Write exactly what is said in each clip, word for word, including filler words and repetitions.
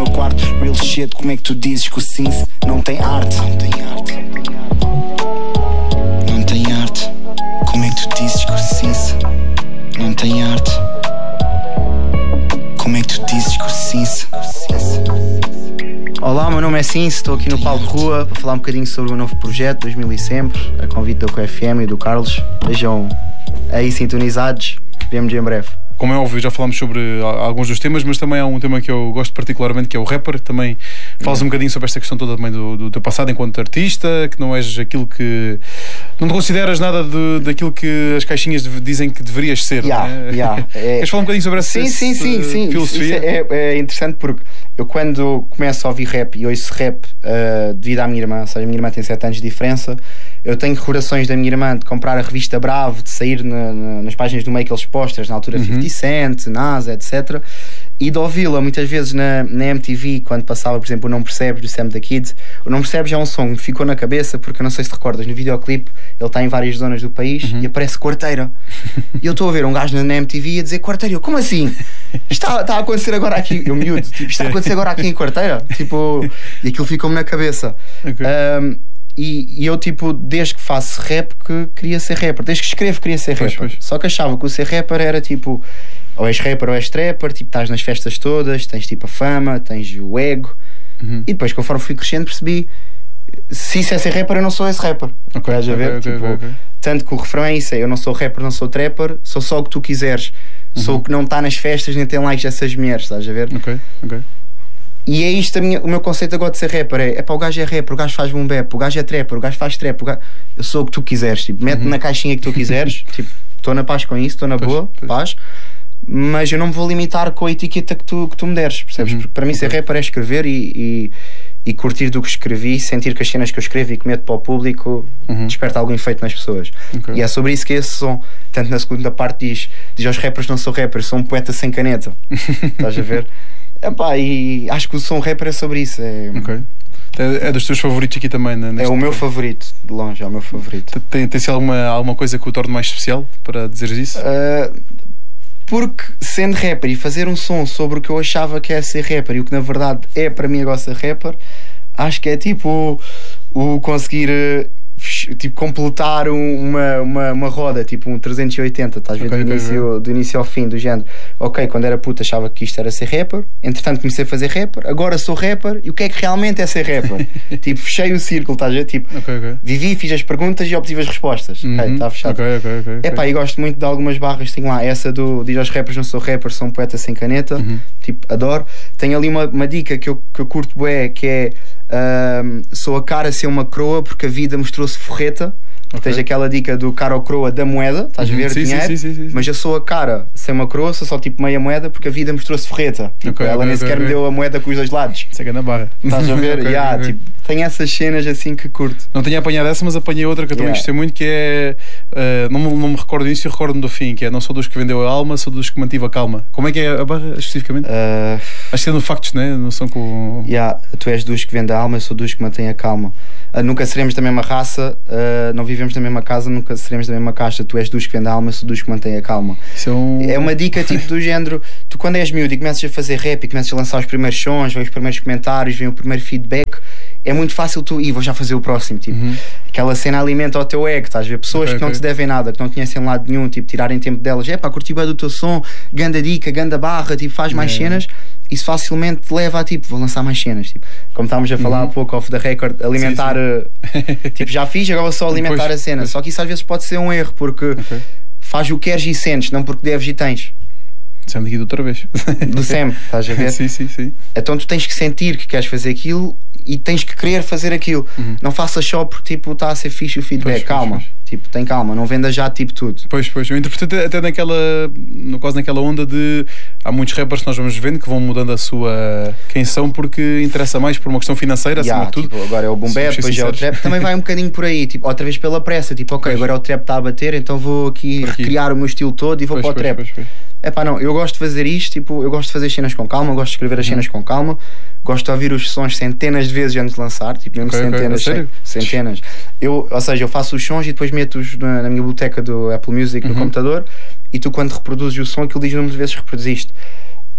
meu quarto. Real shit, como é que tu dizes que o Cince não tem arte? Não tem arte. Não tem arte. Como é que tu dizes que o Cince não tem arte? Como é que tu dizes que o Cince? Olá, meu nome é Cince, estou aqui no Palco Rua para falar um bocadinho sobre o novo projeto dois mil e sempre, a convite da F M e do Carlos. Estejam aí sintonizados, vemo-nos em breve. Como é óbvio, já falámos sobre alguns dos temas, mas também há um tema que eu gosto particularmente, que é o rapper. Também falas um bocadinho sobre esta questão toda também do, do teu passado enquanto artista, que não és aquilo que... Não te consideras nada de, daquilo que as caixinhas dizem que deverias ser, yeah, não é? Yeah, é... Queres falar um bocadinho sobre essa, sim, sim, sim, sim. filosofia? Isso é, é interessante porque eu, quando começo a ouvir rap e ouço rap uh, devido à minha irmã, ou seja, a minha irmã tem sete anos de diferença, eu tenho recordações da minha irmã de comprar a revista Bravo, de sair na, na, nas páginas do meio aqueles posters, na altura uhum. fifty Cent, NASA, etcétera. E de ouvi-la muitas vezes na, na M T V, quando passava, por exemplo, o Não Percebes, do Sam da Kids. O Não Percebes é um som que me ficou na cabeça, porque eu não sei se te recordas, no videoclipe ele está em várias zonas do país uhum. e aparece Quarteira. E eu estou a ver um gajo na M T V a dizer Quarteira. Eu, como assim? Isto está, está a acontecer agora aqui. Eu miúdo, tipo, isto está a acontecer agora aqui em Quarteira? Tipo, e aquilo ficou-me na cabeça. Okay. Um, E, e eu, tipo, desde que faço rap, que queria ser rapper. Desde que escrevo, queria ser rapper. Pois, pois. Só que achava que o ser rapper era tipo, ou és rapper ou és trapper, tipo, estás nas festas todas, tens tipo a fama, tens o ego. Uhum. E depois, conforme fui crescendo, percebi, se isso é ser rapper, eu não sou esse rapper. Okay, Estás a ver? Okay, tipo, okay, okay. Tanto que o refrão é isso: eu não sou rapper, não sou trapper, sou só o que tu quiseres. Uhum. Sou o que não está nas festas nem tem likes dessas mulheres. Estás a ver? Ok, ok. E é isto a minha, o meu conceito agora de ser rapper. É, é pá, o gajo é rapper, o gajo faz boom bap, o gajo é trapper, o gajo faz trap, o gajo... Eu sou o que tu quiseres, tipo, mete-me uhum. na caixinha que tu quiseres. Tipo, estou na paz com isso, estou na pois, boa, pois. paz. Mas eu não me vou limitar com a etiqueta que tu, que tu me deres, percebes? Uhum. Porque para mim ser rapper é escrever e, e, e curtir do que escrevi, sentir que as cenas que eu escrevo e que meto para o público uhum. desperta algum efeito nas pessoas. Okay. E é sobre isso que esse som, tanto na segunda parte diz, diz aos rappers não sou rapper, sou um poeta sem caneta. Estás a ver? Epá, e acho que o som rapper é sobre isso. É, okay. é, é dos teus favoritos aqui também, né, é o meu favorito, de longe, é o meu favorito. Tem, tem-se alguma, alguma coisa que o torne mais especial para dizeres isso? Uh, porque sendo rapper e fazer um som sobre o que eu achava que é ser rapper e o que na verdade é para mim agora ser rapper, acho que é tipo o, o conseguir tipo completar uma, uma, uma roda, tipo um trezentos e oitenta, estás a ver, okay, do, início, okay. do início ao fim, do género. Ok, quando era puta achava que isto era ser rapper, entretanto comecei a fazer rapper, agora sou rapper, e o que é que realmente é ser rapper? Tipo, fechei o círculo, estás a ver? Tipo, okay, okay. vivi, fiz as perguntas e obtive as respostas. Uhum. Ok, está fechado. Okay, okay, okay, okay. Epá, e gosto muito de algumas barras, tenho lá essa do diz aos rappers não sou rapper, sou um poeta sem caneta, uhum. tipo, adoro. Tenho ali uma, uma dica que eu, que eu curto bué, que é Uh, sou a cara a ser uma croa porque a vida mostrou-se forreta. Okay. Tens aquela dica do cara ou croa da moeda, estás uhum. a ver, sim, dinheiro, sim, sim, sim, sim. Mas eu sou a cara sem uma croa, sou só tipo meia moeda porque a vida mostrou-se forreta. Tipo, okay, ela okay, nem okay, sequer okay. me deu a moeda com os dois lados. Isso é na barra. Estás a ver? okay, yeah, okay. Tipo, tem essas cenas assim que curto. Não tinha apanhado essa, mas apanhei outra que eu também yeah. gostei muito, que é uh, não, não me recordo disso e recordo-me do fim, que é não sou dos que vendeu a alma, sou dos que mantive a calma. Como é que é a barra especificamente? Uh... Acho que é no Factos, não é? Não são com... yeah, tu és dos que vende a alma, eu sou dos que mantém a calma. Uh, nunca seremos da mesma raça, uh, não vivemos na mesma casa, nunca seremos da mesma caixa. Tu és dos que vende a alma, eu sou dos que mantém a calma. Isso é, um... é uma dica tipo do género, tu quando és miúdo e começas a fazer rap e começas a lançar os primeiros sons, vem os primeiros comentários, vem o primeiro feedback, é muito fácil tu, e vou já fazer o próximo, tipo, uhum. aquela cena alimenta o teu ego, estás a ver? Pessoas okay, que não okay. te devem nada, que não te conhecem lado nenhum, tipo, tirarem tempo delas, é pá, curti bem do teu som, ganda dica, ganda barra, tipo, faz mais é. cenas, isso facilmente te leva a tipo, vou lançar mais cenas, tipo, como estávamos a falar uhum. há pouco off the record, alimentar, sim, sim. tipo, já fiz, agora vou só alimentar pois, a cena, pois. Só que isso às vezes pode ser um erro, porque okay. faz o que queres e sentes, não porque deves e tens. Sam daqui de outra vez. Do sempre, estás a ver? Sim, sim, sim. Então tu tens que sentir que queres fazer aquilo e tens que querer fazer aquilo. Uhum. Não faças só porque tipo está a ser fixe o feedback. Pois, calma, pois, pois. Tipo, tem calma, não venda já tipo tudo. Pois, pois, eu interpretei até naquela, no, quase naquela onda de há muitos rappers que nós vamos vendo que vão mudando a sua quem são porque interessa mais por uma questão financeira, yeah, acima de tudo. Tipo, agora é o boom bap, depois é o trap, também vai um bocadinho por aí, tipo, outra vez pela pressa, tipo, ok, pois. Agora o trap está a bater, então vou aqui, aqui recriar o meu estilo todo e vou pois, para o trap. Pois, pois, pois. É pá, não, eu gosto de fazer isto, tipo, eu gosto de fazer as cenas com calma, eu gosto de escrever as cenas com calma, gosto de ouvir os sons centenas de vezes antes de lançar, tipo, mesmo okay, centenas, okay. centenas. Eu, ou seja, eu faço os sons e depois meto-os na, na minha biblioteca do Apple Music no uhum. computador, e tu quando reproduzes o som, aquilo diz o número de vezes que reproduziste.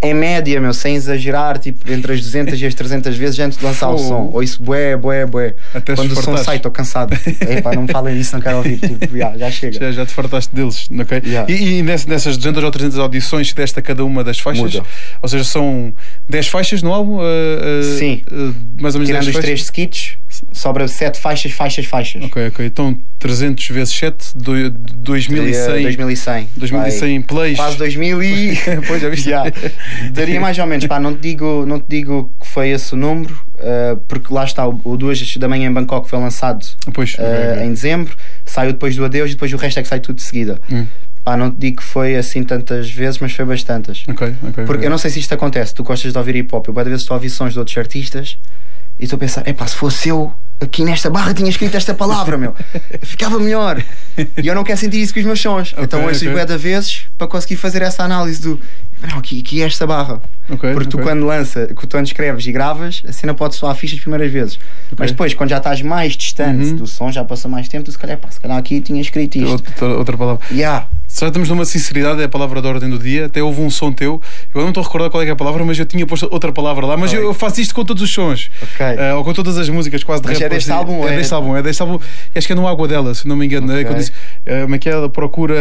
em média, meu, sem exagerar, tipo, entre as duzentas e as trezentas vezes antes de lançar oh. o som. Ou isso, bué, bué, bué. Até quando o som sai, estou cansado. Epá, não me falem disso, não quero ouvir. Tipo, já, já chega. Já, já te fartaste deles, ok? Yeah. E, e nessas duzentas ou trezentas audições que deste a cada uma das faixas, Muda. ou seja, são dez faixas no álbum? Uh, uh, Sim. Uh, mais ou menos tirando os três skits, sobra sete faixas, faixas, faixas. Ok, ok. Então trezentos vezes sete, dois mil e cem. dois mil e cem. dois mil e cem plays. Quase dois mil e... Pois, já viste? Yeah. Daria mais ou menos, pá, não te digo, não te digo que foi esse o número, uh, porque lá está, o, o duas da manhã em Bangkok foi lançado pois, uh, okay, okay. em dezembro, saiu depois do Adeus e depois o resto é que sai tudo de seguida. Hum. Pá, não te digo que foi assim tantas vezes, mas foi bastantes. Ok, ok. Porque okay. eu não sei se isto acontece, tu gostas de ouvir hip hop, eu várias vezes estou a ouvir sons de outros artistas e estou a pensar, epá, se fosse eu aqui nesta barra tinha escrito esta palavra, meu, ficava melhor. E eu não quero sentir isso com os meus sons. Okay, então ouço okay. bué de vezes para conseguir fazer essa análise do não, aqui, aqui é esta barra. Okay, porque tu okay. quando lança, tu quando escreves e gravas, a cena pode soar fixe as primeiras vezes. Okay. Mas depois, quando já estás mais distante uhum. do som, já passou mais tempo, tu se calhar, pá, se calhar aqui tinha escrito isto. Outra, outra palavra. Yeah. Só estamos numa sinceridade, é a palavra da ordem do dia. Até houve um som teu, eu não estou a recordar qual é, que é a palavra, mas eu tinha posto outra palavra lá. Mas okay. eu, eu faço isto com todos os sons, okay. uh, ou com todas as músicas, quase de mas rap. É deste álbum? É, é deste álbum, é deste álbum. Acho que é no Água Dela, se não me engano. Okay. É, quando disse, uh, como é que é? Ela procura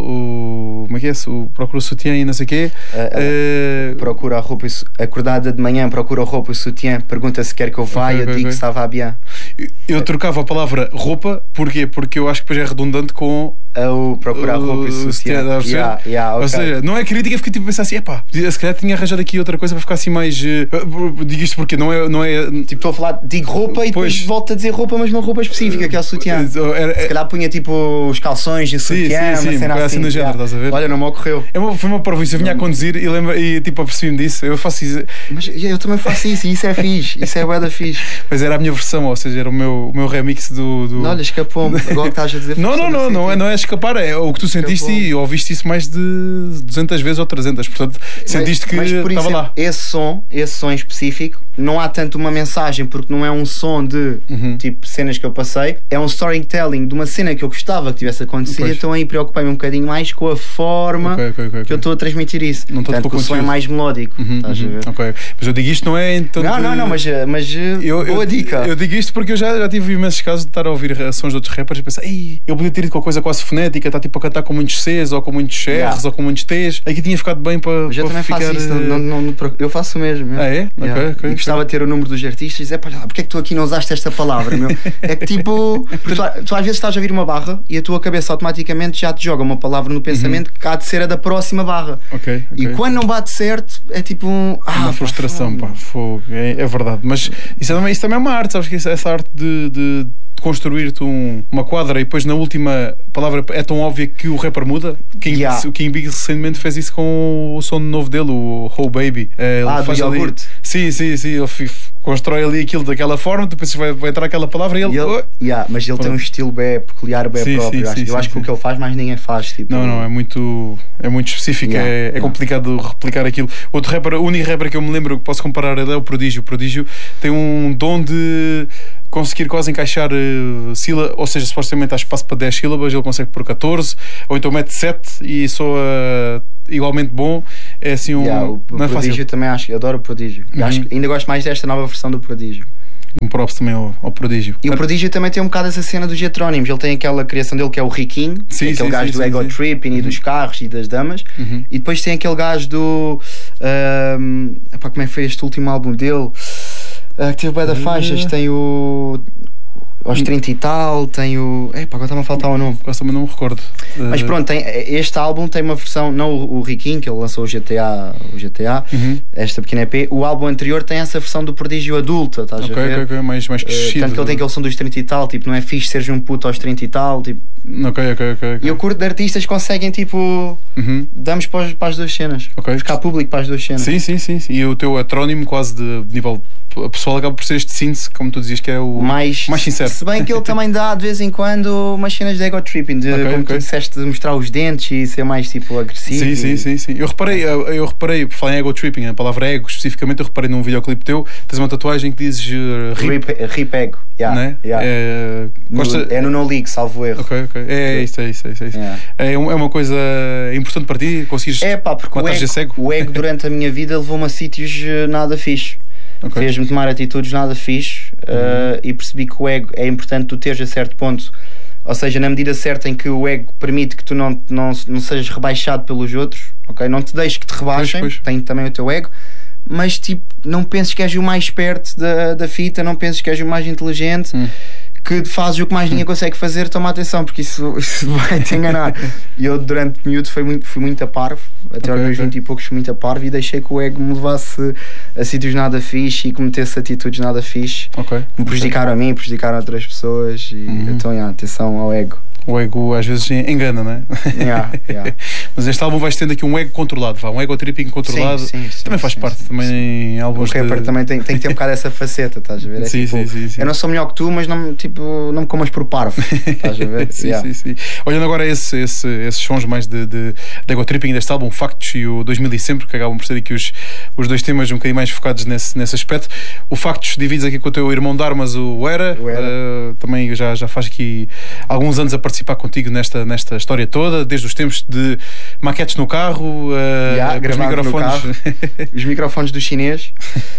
o. Como é que é? O, procura o sutiã e não sei o quê. Uh, uh, procura a roupa, acordada de manhã, procura a roupa e o sutiã, pergunta se quer que eu vá, okay, eu okay, digo okay. que estava a bien. Eu, eu trocava a palavra roupa, porquê? Porque eu acho que depois é redundante com. O procurar a roupa e o sutiã. Yeah, yeah, okay. Ou seja, não é crítica, fiquei tipo a pensar assim, epá, se calhar tinha arranjado aqui outra coisa para ficar assim mais. Uh, digo isto porque não é. Não é tipo, estou a falar, digo roupa e depois volto a dizer roupa, mas uma roupa específica, que é o sutiã. Era, se calhar punha tipo os calções e o sutiã, sim, sim, uma cena assim. assim no género, yeah. estás a ver? Olha, não me ocorreu. É uma, foi uma parvoíce, eu vinha a conduzir e, lembra, e tipo apercebi-me disso, eu faço isso. Mas eu também faço isso e isso é fixe, isso é bué da fixe. Mas era a minha versão, ou seja, era o meu, o meu remix do. do... Não, olha, escapou-me, agora que estás a dizer. Não, não, não, não é, não é escapar, é o que tu sentiste e ouviste isso mais de duzentas vezes ou trezentas, portanto sentiste que estava lá. Esse som, esse som em específico, não há tanto uma mensagem, porque não é um som de uhum. tipo cenas que eu passei, é um storytelling de uma cena que eu gostava que tivesse acontecido, pois. Então aí preocupei-me um bocadinho mais com a forma okay, okay, okay, que eu estou a transmitir isso. Não tanto que o som é mais melódico. Uhum, estás uhum, a ver? Okay. Mas eu digo isto não é então. Não, não, não, mas, mas eu, boa eu, dica. Eu digo isto porque eu já, já tive imensos casos de estar a ouvir sons de outros rappers e pensar, ei, eu podia ter ido com a coisa quase fonética, está tipo a cantar com muitos Cs ou com muitos R's yeah. ou com muitos T's, aqui tinha ficado bem para. Mas eu para também ficar, faço isso, não, não, não, eu faço o mesmo. Ah, é? Yeah. Okay, okay, e gostava okay. de ter o número dos artistas e dizer, pá, porque é que tu aqui não usaste esta palavra, meu? É que tipo, tu, tu às vezes estás a ouvir uma barra e a tua cabeça automaticamente já te joga uma palavra no pensamento uhum. que há de ser a da próxima barra. Okay, okay. E quando não bate certo, é tipo um. Ah, uma frustração, pá, fogo. É, é verdade. Mas isso também, isso também é uma arte, sabes que essa arte de. de construir-te um, uma quadra e depois na última palavra é tão óbvia que o rapper muda. King, yeah. O King Big recentemente fez isso com o som novo dele, o Oh Baby. Ele ah, do iogurte. Sim, sim, sim. Ele constrói ali aquilo daquela forma, tu pensas que vai, vai entrar aquela palavra e ele. E ele oh. yeah, mas ele Pronto. tem um estilo bem peculiar, bem sim, próprio. Sim, eu acho, sim, eu acho sim, que sim. o que ele faz, mais ninguém faz. Tipo, não, não, é muito, é muito específico, yeah, é, yeah. é complicado replicar aquilo. Outro rapper, o único rapper que eu me lembro que posso comparar é o Prodígio. O Prodígio tem um dom de conseguir quase encaixar uh, sílabas, ou seja, supostamente há espaço para dez sílabas, ele consegue por catorze, ou então mete sete e soa uh, igualmente bom. É assim um. Yeah, o não é Prodígio fácil. Também acho, eu adoro o Prodígio. Uhum. Acho, ainda gosto mais desta nova versão do Prodígio. Um props também ao, ao Prodígio. E o Prodígio também tem um bocado essa cena dos heterónimos. Ele tem aquela criação dele que é o Riquinho, sim, aquele sim, gajo sim, do sim, Ego sim. Tripping uhum. e dos carros e das damas. Uhum. E depois tem aquele gajo do. Um, epá, como é que foi este último álbum dele? Uh, que teve bué da faixas. Uh. Tem o. Aos trinta e tal, tem o. Epá, agora está-me a faltar o nome. Agora também não me recordo. Mas pronto, tem, este álbum tem uma versão, não o, o Riquinho, que ele lançou o G T A, o G T A uhum. esta pequena E P. O álbum anterior tem essa versão do Prodígio adulta, estás okay, a ver? Ok, ok, mais, mais crescido. Uh, tanto que ele tem aquele som dos trinta e tal, tipo, não é fixe seres um puto aos trinta e tal, tipo. Ok, ok, ok. okay. E eu curto de artistas que conseguem, tipo, uhum. damos para, para as duas cenas. Okay. Ficar público para as duas cenas. Sim, sim, sim, sim. E o teu atrónimo quase de nível a pessoa acaba por ser este síntese, como tu dizias, que é o mais, mais sincero. Se bem que ele também dá de vez em quando umas cenas de ego tripping, de, Okay, como okay. tu disseste, de mostrar os dentes e ser mais tipo agressivo. Sim, sim, sim, sim. Eu reparei, eu, eu reparei, por falar em ego tripping, a palavra ego especificamente, eu reparei num videoclipe teu, tens uma tatuagem que dizes uh, rip, Rip, rip ego. Yeah, né? yeah. É, No- gosta... é no No League, salvo erro. Ok, ok. É isso, é isso, é isso. É, isso. Yeah. É, um- é uma coisa importante para ti? Conseguires É pá, porque o matar ego, cego? o ego durante a minha vida levou-me a sítios eh, nada fixe. Ok. Fez-me tomar atitudes nada fixe eh, e percebi que o ego é importante tu teres a certo ponto. Ou seja, na medida certa em que o ego permite que tu não, não, não sejas rebaixado pelos outros, ok? Não te deixes que te rebaixem, Pois, pois. tem também o teu ego, mas tipo, não penses que és o mais perto da, da fita, não penses que és o mais inteligente, Hum. que fazes o que mais ninguém consegue fazer. Toma atenção, porque isso, isso vai te enganar. E eu, durante miúdo, fui muito, fui muito a parvo, até aos Ok, meus ok. vinte e poucos, fui muito a parvo e deixei que o ego me levasse a sítios nada fixe e cometesse atitudes nada fixe. Ok. Me prejudicaram a mim, prejudicaram outras pessoas. E Uhum. então, yeah, atenção ao ego. O ego às vezes engana, não é? Yeah, yeah. Mas este álbum vais tendo aqui um ego controlado, vá, um ego tripping controlado. Sim, sim, sim, também faz sim, parte, sim, também em O álbuns rapper de... também tem, tem que ter um bocado essa faceta, estás a ver? É Sim, tipo, sim, sim, sim. Eu não sou melhor que tu, mas não, me- tipo, não me comas por parvo. Estás a ver? sim, Yeah. sim, sim. Olhando agora esse, esse, esses sons mais de, de, de ego tripping deste álbum, Factos e o dois mil e Sempre, que acabam por ser aqui os, os dois temas um bocadinho mais focados nesse, nesse aspecto. O Factos divides aqui com o teu irmão de armas, o Era, O Era. Uh, também já, já faz aqui alguns anos a participar contigo nesta, nesta história toda, desde os tempos de maquetes no carro, uh, Yeah, com os gravado no microfones. Os microfones do chinês.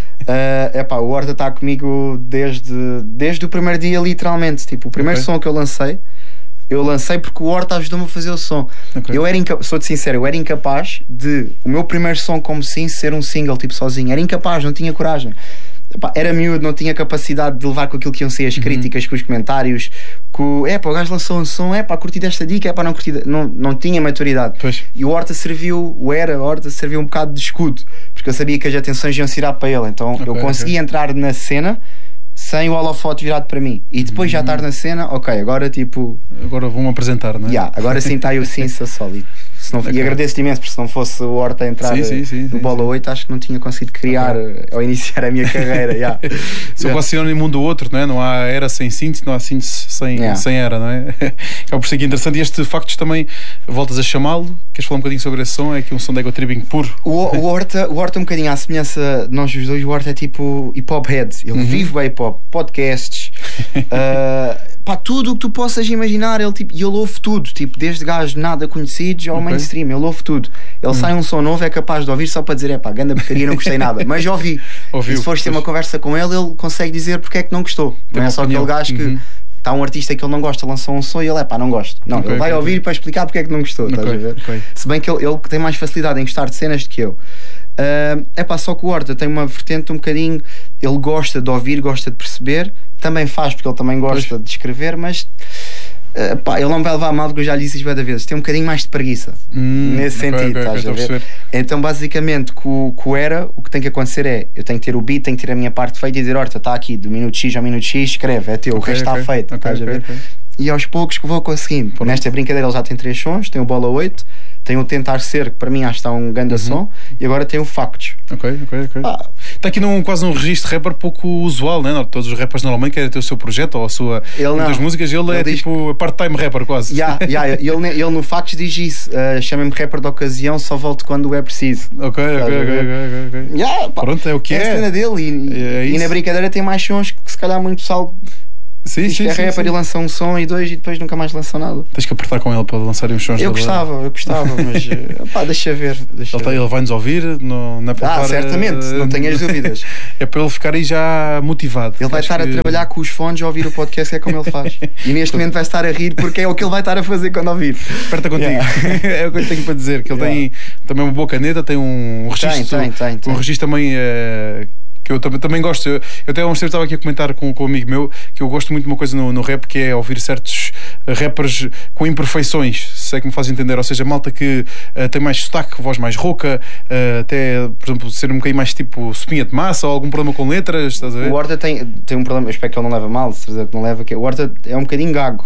É epá, o Horta está comigo desde, desde o primeiro dia, literalmente. Tipo, o primeiro Ok. som que eu lancei, eu lancei porque o Horta ajudou-me a fazer o som. Ok. Eu era inca- sou-te sincero, eu era incapaz de o meu primeiro som como sim ser um single, tipo sozinho. Era incapaz, não tinha coragem. Epá, era miúdo, não tinha capacidade de levar com aquilo que iam ser as Uhum. críticas, com os comentários, com é pá, o gajo lançou um som, é pá, curti desta dica, é pá, não curti, de- não, não tinha maturidade. Pois. E o Horta serviu, o Era, o Horta serviu um bocado de escudo, porque eu sabia que as atenções iam se virar para ele, então eu Ok, consegui ok. entrar na cena sem o holofote virado para mim. E depois já estar na cena, ok, agora tipo, Agora vão-me apresentar, não é? yeah, agora sim está aí o Cinsa sólido. Se não, Ok. E agradeço-te imenso, porque se não fosse o Horta a entrar Sim, sim, sim, no sim, Bola sim. oito, acho que não tinha conseguido criar eh, ou iniciar a minha carreira. Yeah. São quase sinónimo um do outro, não é? Não há era sem síntese, não há síntese sem, Yeah. sem era, não é? É por isso que é interessante. E este Factos também voltas a chamá-lo. Queres falar um bocadinho sobre esse som? É aqui um som de ego tripping puro. O, o, Horta, o Horta, um bocadinho à semelhança de nós os dois, o Horta é tipo hip hop head. Ele Uhum. vive bem hip hop, podcasts, uh, pá, tudo o que tu possas imaginar. Ele, tipo, e ele ouve tudo, tipo, desde gajos nada conhecidos ao Ok. mainstream. Ele ouve tudo. Ele sai um som novo, é capaz de ouvir só para dizer: é pá, ganda porcaria, não gostei nada. Mas já ouvi. Ouviu, E se fores ter pois. uma conversa com ele, ele consegue dizer porque é que não gostou. Tem Não uma é só opinião. aquele gajo que. Uhum. Está um artista que ele não gosta, lançou um som e ele é pá, não gosto. Não, Ok, ele vai ok, ouvir ok. para explicar porque é que não gostou. Estás a Ok, ver? ok. Se bem que ele, ele tem mais facilidade em gostar de cenas do que eu. É pá, só que o Horta tem uma vertente um bocadinho. Ele gosta de ouvir, gosta de perceber, também faz porque ele também gosta Pois. de escrever, mas eh, pá, ele não vai levar a mal, porque eu já lhe disse isso várias vezes. Tem um bocadinho mais de preguiça Hum, nesse ok, sentido, ok, estás ok, a estou a ver? perceber. Então, basicamente, com, com o Era, o que tem que acontecer é: eu tenho que ter o beat, tenho que ter a minha parte feita e dizer: Horta, está aqui, do minuto X ao minuto X, escreve, é teu, Ok, o resto ok, está feito, ok, estás ok, a ver? ok. E aos poucos que vou conseguindo. Pronto. Nesta brincadeira ele já tem três sons, tem o Bola oito, tem o Tentar Ser, que para mim acho que está um grande Uhum. som, e agora tem o Factos. Ok, ok, ok. Ah, Está aqui num, quase um registro rapper pouco usual, né? Todos os rappers normalmente querem ter o seu projeto ou a sua Ele não. muitas músicas. Ele, Ele é diz tipo part-time rapper quase. yeah, yeah, ele, ele no Factos diz isso: uh, chama-me rapper de ocasião, só volto quando é preciso. Ok, ok, Estás a ok, ver? ok, ok. Yeah, pá, Pronto, é o que é a é. cena dele. E, É e isso. na brincadeira tem mais sons que se calhar muito pessoal Sim, diz sim, que é sim, rapper sim. e lança um som e dois e depois nunca mais lançam nada. Tens que apertar com ele para lançarem os sons. Eu dele. gostava, eu gostava, mas eh, pá, deixa ver. Deixa Ele, tá- ver. ele vai nos ouvir, não, não é para Ah, falar, certamente, eh, não tenhas dúvidas. É para ele ficar aí já motivado. Ele vai Acho estar que- a trabalhar com os fones a ouvir o podcast, que é como ele faz. E neste momento vai estar a rir porque é o que ele vai estar a fazer quando ouvir. Aperta contigo. Yeah. É o que eu tenho para dizer. Que ele Yeah. tem também uma boa caneta, tem um registro. tem, tem, tem. Um registro também. eh, que eu também, também gosto. Eu, eu até há uns tempos estava aqui a comentar com, com um amigo meu que eu gosto muito de uma coisa no, no rap, que é ouvir certos rappers com imperfeições, se é que me faz entender. Ou seja, malta que uh, tem mais sotaque, voz mais rouca, uh, até, por exemplo, ser um bocadinho mais tipo sopinha de massa ou algum problema com letras, estás a ver? O Horta tem, tem um problema, eu espero que ele não leve a mal, se certeza que não leva, que é, o Horta é um bocadinho gago.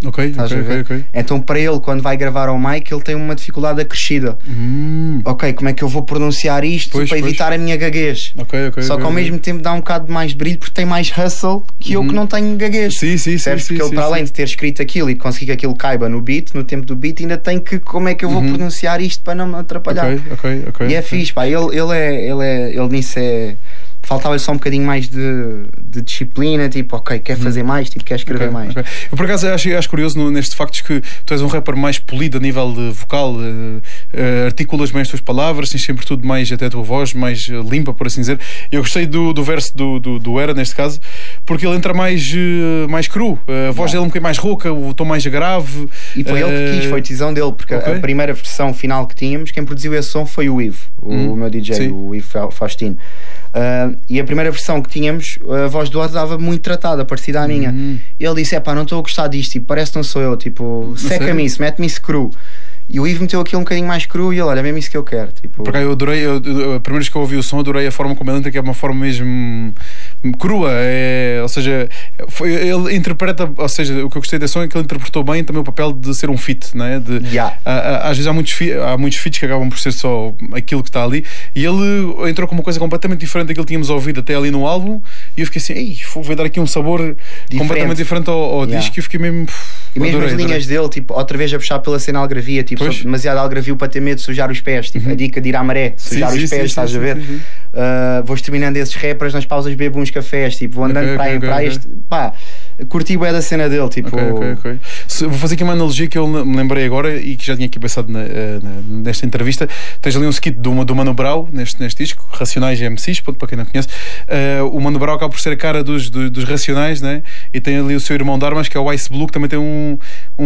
Ok, Estás ok, a ver? ok, ok. Então para ele, quando vai gravar ao mic, ele tem uma dificuldade acrescida. Hum. Ok, como é que eu vou pronunciar isto Pois, para pois. evitar a minha gaguez? Ok, ok. Só que ok, ao ok. mesmo tempo dá um bocado mais de brilho porque tem mais hustle que eu que não tenho gaguez. Sim, sim, sim. Percebes? sim, Porque ele, sim, para sim. além de ter escrito aquilo e conseguir que aquilo caiba no beat, no tempo do beat, ainda tem que como é que eu vou pronunciar isto para não me atrapalhar. Ok, ok, ok. E é fixe, pá. Ele, ele, é, ele, é, ele nisso é. Faltava-lhe só um bocadinho mais de, de disciplina, tipo, ok, quer fazer mais, tipo, quer escrever Ok, mais. ok. Eu por acaso acho, acho curioso no, neste facto que tu és um rapper mais polido a nível de vocal, uh, uh, articulas bem as tuas palavras, tens sempre tudo mais, até a tua voz, mais uh, limpa, por assim dizer. Eu gostei do, do verso do, do, do Era, neste caso, porque ele entra mais, uh, mais cru, uh, a voz dele é um bocadinho mais rouca, o tom mais grave. E foi uh, ele que quis, foi decisão dele, porque ok. a primeira versão final que tínhamos, quem produziu esse som foi o Ivo, o Hum, meu D J, sim. o Ivo Fa- Faustino. Uh, e a primeira versão que tínhamos, a voz do Otto estava muito tratada, parecida à minha. Hum. Ele disse: é pá, não estou a gostar disto, tipo, parece que não sou eu, tipo, seca-me sério? isso, mete-me isso cru. E o Ivo meteu aquilo um bocadinho mais cru e ele, olha, é mesmo isso que eu quero. Tipo, Porque eu adorei, eu, eu, a primeira vez que eu ouvi o som, adorei a forma como ele entra, que é uma forma mesmo crua, é, ou seja, foi, ele interpreta, ou seja, o que eu gostei desse som é que ele interpretou bem também o papel de ser um feat, não é? De, Yeah. a, a, às vezes há muitos, fi- há muitos feats que acabam por ser só aquilo que está ali, e ele entrou com uma coisa completamente diferente daquilo que tínhamos ouvido até ali no álbum, e eu fiquei assim, ei, vou dar aqui um sabor completamente diferente ao, ao Yeah. disco, e eu fiquei mesmo. E mesmo adorei, as linhas adorei. dele, tipo, outra vez a puxar pela cena algravia, tipo, Pois. só demasiado algravio para ter medo de sujar os pés, tipo, a dica de ir à maré, sujar Sim, os sim, pés, sim, estás sim, a ver? sim, sim. Uh, vou exterminando esses rappers nas pausas, bebo uns cafés, tipo, vou andando Ok, para aí, ok, para aí, ok. este- pá, curti bué da cena dele, tipo, Ok, ok, ok. Se- vou fazer aqui uma analogia que eu me lembrei agora e que já tinha aqui pensado na, eh, na- nesta entrevista. Tens ali um skit do, do Mano Brown neste, neste disco, Racionais e M Cs, ponto, para quem não conhece. Eh, o Mano Brown acaba por ser a cara dos, dos, dos Racionais, né? E tem ali o seu irmão de armas, que é o Ice Blue, que também tem um,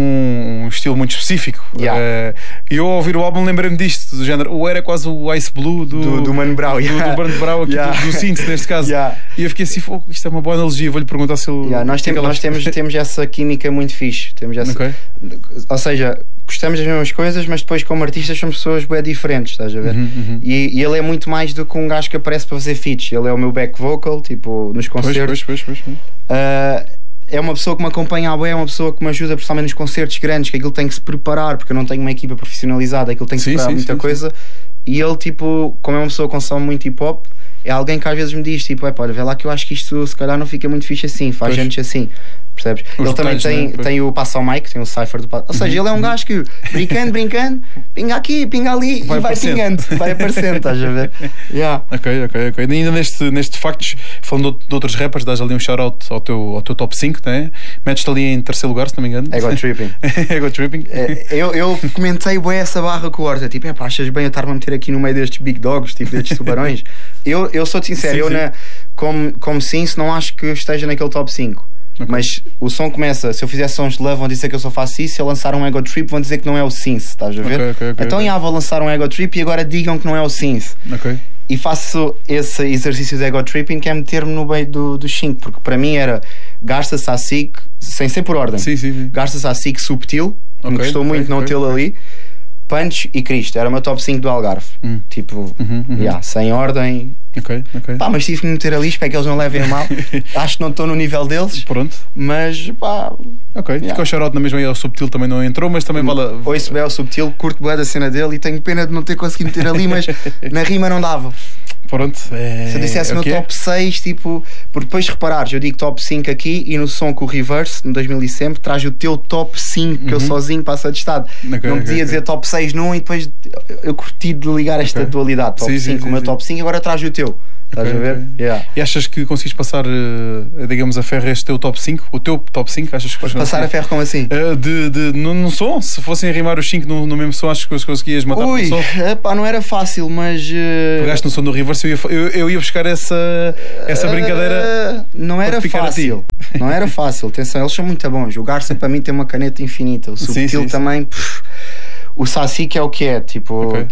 um, um estilo muito específico. Yeah. Eh, E eu, ao ouvir o álbum, lembrei-me disto, do género. Ou era quase o Ice Blue do, Do- do Mano Brown, do, yeah. do Mano Brown, aqui, Yeah. do, do Synth, neste caso. Yeah. E eu fiquei assim, "Fogo, isto é uma boa analogia, vou-lhe perguntar se ele. Yeah, nós, o que é temos, que ela nós temos, temos essa química muito fixe, temos essa, Ok. ou seja, gostamos das mesmas coisas, mas depois como artistas somos pessoas bem diferentes, estás a ver? Uhum, uhum. E, e ele é muito mais do que um gajo que aparece para fazer feats, ele é o meu back vocal, tipo, nos Pois, concertos. pois, pois, pois, pois. Uh, é uma pessoa que me acompanha à bué, é uma pessoa que me ajuda principalmente nos concertos grandes, que aquilo tem que se preparar, porque eu não tenho uma equipa profissionalizada, aquilo tem que se Sim, preparar sim, muita sim, coisa. E ele, tipo, como é uma pessoa que consome muito hip hop, é alguém que às vezes me diz, tipo, é pá, olha, vê lá que eu acho que isto se calhar não fica muito fixe assim, faz Pois. gente assim. Percebes? Os Ele também detalhes, tem, né? Pois. tem o passo ao mic, tem o cipher do passo. Ou seja, ele é um gajo que brincando, brincando, pinga aqui, pinga ali Vai e vai aparecendo. pingando, vai aparecendo, estás a ver? Yeah. Ok, ok, ok. E ainda neste, neste factos, falando de, de outros rappers, dás ali um shout-out ao teu, ao teu top cinco, né? Metes-te ali em terceiro lugar, se não me engano. Ego tripping. Ego Tripping. É, eu, eu comentei bué essa barra com o Horta, tipo, é pá, achas bem eu estar-me a meter aqui no meio destes big dogs, tipo, destes tubarões? eu, eu sou-te sincero, Sim, eu sim. Na, como, como Cince não acho que esteja naquele top cinco. Ok. Mas o som começa, se eu fizer sons de love vão dizer que eu só faço isso, se eu lançar um Ego Trip vão dizer que não é o Cince, estás a ver? Ok, ok, ok, então ok. já vou lançar um Ego Trip e agora digam que não é o Cince. Ok. E faço esse exercício de ego tripping que é meter-me no meio do, dos cinco, porque para mim era gasta-se a SIC, sem ser por ordem, Sim, sim, sim. gasta-se a SIC subtil, Ok, me gostou ok, muito não ok, tê-lo ok. ali. Punch e Cristo, era o meu top cinco do Algarve. Hum. Tipo, Uhum, uhum. yeah, sem ordem. Ok, ok. Pá, mas tive que me meter ali, espero que eles não levem a mal. Acho que não estou no nível deles, Pronto. mas pá, Ok. Yeah. Ficou shout-out na mesma aí ao Subtil, também não entrou, mas também vale. a- ouço bem o subtil, curto bem da cena dele e tenho pena de não ter conseguido meter ali, mas na rima não dava. Pronto. É... Se eu dissesse é no o que é. top seis, tipo, porque depois reparares, eu digo top cinco aqui e no som com o Reverse, no dois mil e sempre, traz o teu top cinco que eu sozinho passo a estado. Uhum. Ok, não ok, podia ok. dizer top seis num e depois eu- eu curti de ligar esta Ok. dualidade. Top Sim, sim, cinco, sim, o meu sim. top cinco, agora traz o teu. Estás Ok, a ver? ok. Yeah. E achas que conseguiste passar, eh, digamos, a ferro este teu top cinco? O teu top cinco? Achas que Passar a conseguiste? ferro como assim? Eh, de, de, no, no som, se fossem rimar os cinco no, no mesmo som, acho que conseguias matar Ui, no som. epá, não era fácil, mas. eh, Pegaste no som do Reverse, eu ia, fa- eu, eu ia buscar essa, essa brincadeira. eh, não era para te picar a ti. fácil. Não era fácil. Atenção, eles são muito bons. O Garça para mim tem uma caneta infinita. O Sim, Subtil sim, sim. também. pff, o Saci que é o que é. Tipo, Ok.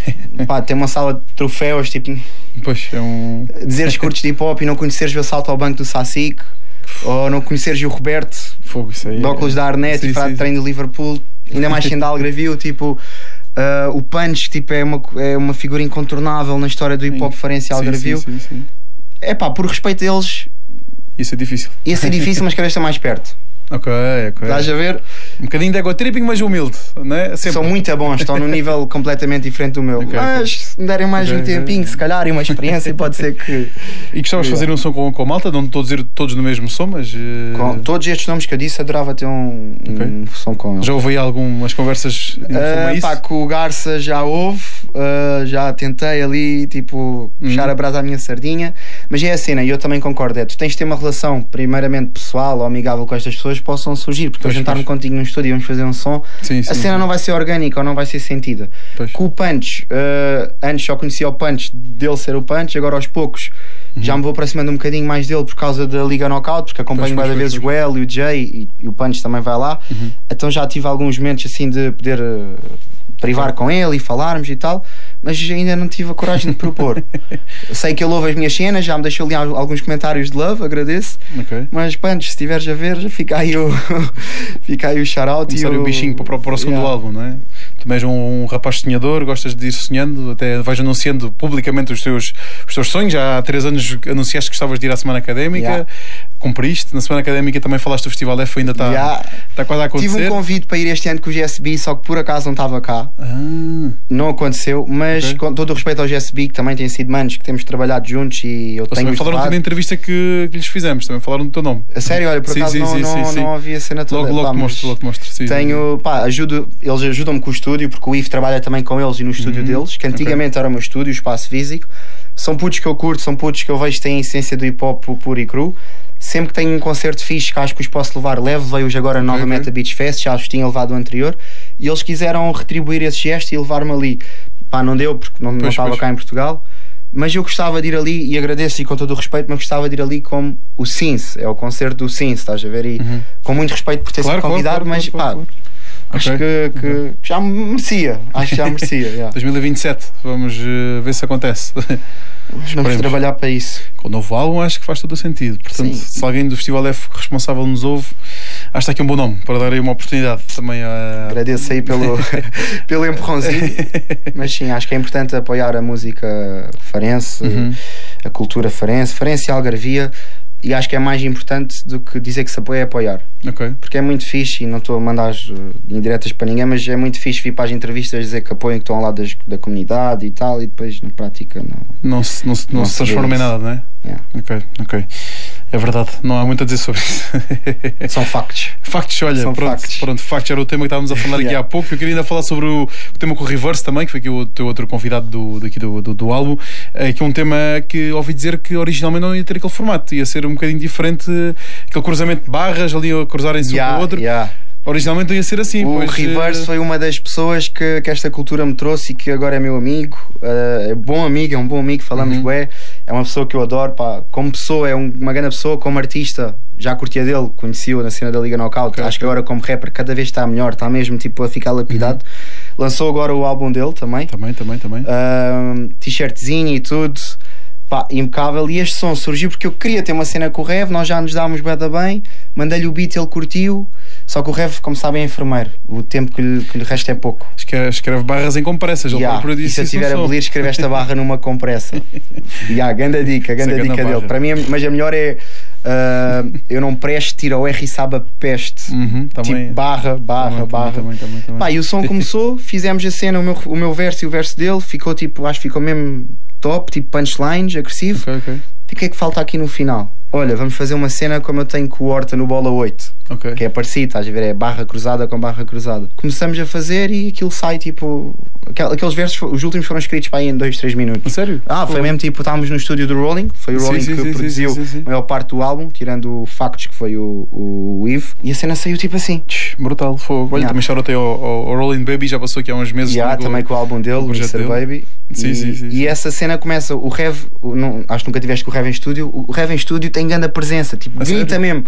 pá, tem uma sala de troféus. Tipo, Pois, é um. dizeres que curtes de hip hop e não conheceres o assalto ao banco do Saci, ou não conheceres o Roberto Fogo, isso aí. de óculos da Arnett Sim, e falar sim, de treino de Liverpool, ainda mais sendo Algravio, tipo. Uh, o Punch tipo, é, uma, é uma figura incontornável na história do hip hop farense Sim, Algravio. Sim, sim, sim. É pá, por respeito a eles, Isso é difícil. ia ser difícil, mas cada vez está mais perto. Ok, ok. Estás a ver? Um bocadinho de ego tripping, mas humilde, não é? Sempre. São muito bons, estão num nível completamente diferente do meu. Okay, mas se me derem mais okay, um tempinho, okay. se calhar, e uma experiência, pode ser que. E gostavas de fazer um som com, com a malta? Não estou a dizer todos no mesmo som, mas. Uh... Com todos estes nomes que eu disse, adorava ter um, okay. um som com eles. Já houve aí algumas conversas em uh, isso? Pá, com o Garça já houve, uh, já tentei ali, tipo, puxar uhum. a brasa à minha sardinha, mas é a cena, e eu também concordo, é, tu tens de ter uma relação, primeiramente pessoal ou amigável com estas pessoas, possam surgir, porque eu juntar-me contigo num estúdio e vamos fazer um som, sim, sim, a cena sim. não vai ser orgânica ou não vai ser sentida. Pois. Com o Punch, uh, antes só conhecia o Punch dele ser o Punch, agora aos poucos uhum. já me vou aproximando um bocadinho mais dele por causa da Liga Knockout, porque acompanho várias vezes o El e o Jay e, e o Punch também vai lá, uhum. então já tive alguns momentos assim de poder uh, privar com ele e falarmos e tal, mas ainda não tive a coragem de propor. Sei que ele ouve as minhas cenas, já me deixou ali alguns comentários de love, agradeço, okay. mas Punch, se estiveres a ver, fica aí o fica aí o shout-out e o... o bichinho para, para o segundo yeah. álbum, não é? Tu és um, um rapaz sonhador, gostas de ir sonhando, até vais anunciando publicamente os teus, os teus sonhos. Já há três anos anunciaste que gostavas de ir à Semana Académica, yeah. cumpriste. Na Semana Académica também falaste do Festival F, ainda está yeah. tá quase a acontecer. Tive um convite para ir este ano com o G S B, só que por acaso não estava cá. Ah. Não aconteceu, mas okay. com todo o respeito ao G S B, que também tem sido manos que temos trabalhado juntos e eu Ou tenho. Também falaram na entrevista que, que lhes fizemos, também falaram do teu nome. A sério, olha, por sim, acaso sim, não, sim, não, sim, sim. não havia cena toda. Logo, logo pá, te mostro, logo te mostro. Sim, tenho, pá, ajudo, eles ajudam-me com o estúdio, porque o I F trabalha também com eles e no estúdio uhum. deles, que antigamente okay. era o meu estúdio, o espaço físico. São putos que eu curto, são putos que eu vejo que têm a essência do hip hop puro e cru. Sempre que tenho um concerto fixe que acho que os posso levar, levo, veio-os agora okay, novamente okay. a Beach Fest, já os tinha levado o anterior, e eles quiseram retribuir esse gesto e levar-me ali. Pá, não deu, porque não, não estava cá em Portugal, mas eu gostava de ir ali, e agradeço e com todo o respeito, mas gostava de ir ali como o Sins, é o concerto do Sins, estás a ver? E uhum. com muito respeito por ter claro, sido convidado, claro, claro, mas claro, pá, claro. acho okay. que, que okay. já merecia, acho que já merecia. Yeah. dois mil e vinte e sete, vamos uh, ver se acontece. Vamos trabalhar para isso. Com o novo álbum acho que faz todo o sentido. Portanto, sim. se alguém do Festival F responsável nos ouve, acho que está aqui um bom nome para dar aí uma oportunidade também a... Agradeço aí pelo, pelo empurrãozinho. Mas sim, acho que é importante apoiar a música farense, uhum. a cultura farense, farense e algarvia. E acho que é mais importante do que dizer que se apoia é apoiar. Okay. Porque é muito fixe, e não estou a mandar as indiretas para ninguém, mas é muito fixe vir para as entrevistas dizer que apoiam, que estão ao lado das, da comunidade e tal, e depois na prática não não se, não, não, não se transforma em nada, não é? Yeah. Ok, ok. É verdade, não há muito a dizer sobre isso. São factos. Factos, olha, São pronto, factos. pronto, factos era o tema que estávamos a falar aqui yeah. há pouco. Eu queria ainda falar sobre o, o tema com o Reverse também, que foi aqui o teu outro convidado do, daqui do, do, do álbum, é, que é um tema que ouvi dizer que originalmente não ia ter aquele formato, ia ser um bocadinho diferente, aquele cruzamento de barras ali a cruzarem-se yeah, um com o outro. Yeah. Originalmente não ia ser assim. O pois, Reverse uh... foi uma das pessoas que, que esta cultura me trouxe e que agora é meu amigo, uh, é bom amigo, é um bom amigo, falamos uhum. bué, é uma pessoa que eu adoro, pá. Como pessoa é um, uma grande pessoa, como artista já curtia dele, conheci-o na cena da Liga Knockout, okay, acho okay. que agora como rapper cada vez está melhor, está mesmo tipo a ficar lapidado. Uhum. Lançou agora o álbum dele também, também, também, também. Uh, t-shirtzinho e tudo. Pá, impecável. E este som surgiu porque eu queria ter uma cena com o Rev, nós já nos dávamos bem, bem, mandei-lhe o beat, ele curtiu, só que o Rev, como sabem, é enfermeiro, o tempo que lhe, que lhe resta é pouco. Escreve, escreve barras em compressas, ele yeah. próprio disse. E se eu tiver a abolir, escreve esta barra numa compressa. yeah, ganda dica, ganda dica dele. Barra. Para mim, mas a melhor é uh, eu não presto, tira o R e sabe a peste. Uhum, também, tipo barra, barra, também, barra. Também, também, também. Pá, e o som começou, fizemos a cena, o meu, o meu verso e o verso dele, ficou tipo, acho que ficou mesmo top, tipo punchlines, agressivo. Okay, okay. E o que é que falta aqui no final? Olha, vamos fazer uma cena como eu tenho com o Horta no Bola oito, okay. que é parecido, estás a ver? É barra cruzada com barra cruzada. Começamos a fazer e aquilo sai tipo. Aqueles versos, os últimos foram escritos para aí em dois, três minutos. Sério? Ah, foi, foi mesmo tipo, estávamos no estúdio do Rolling, foi o Rolling sim, que sim, produziu sim, sim, sim. a maior parte do álbum, tirando o Factos, que foi o, o, o Ivo, e a cena saiu tipo assim. Brutal, foi. Olha, yeah. também shout-out ao, ao, ao Rolling Baby, já passou aqui há uns meses. Yeah, também com o álbum dele, o mister Baby. Sim, e, sim, sim, e sim. essa cena começa, o Rev, o, não, acho que nunca tiveste com o Rev em estúdio, o Rev em estúdio tem grande presença, tipo, grita mesmo.